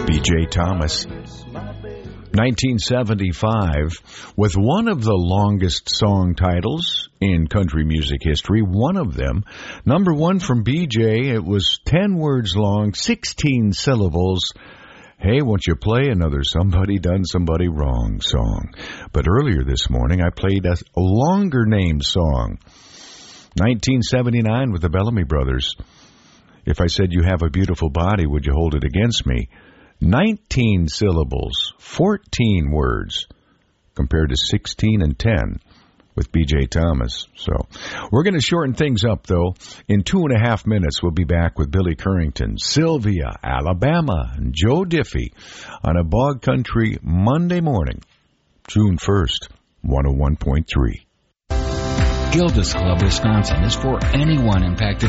B.J. Thomas. 1975, with one of the longest song titles in country music history, one of them, number one from B.J., it was 10 words long, 16 syllables. Hey, won't you play another Somebody Done Somebody Wrong song? But earlier this morning, I played a longer name song. 1979 with the Bellamy Brothers. If I said you have a beautiful body, would you hold it against me? 19 syllables, 14 words, compared to 16 and 10 with B.J. Thomas. So we're going to shorten things up, though. In 2.5 minutes, we'll be back with Billy Currington, Sylvia, Alabama, and Joe Diffie on a Bog Country Monday morning, June 1st, 101.3. Gilda's Club Wisconsin is for anyone impacted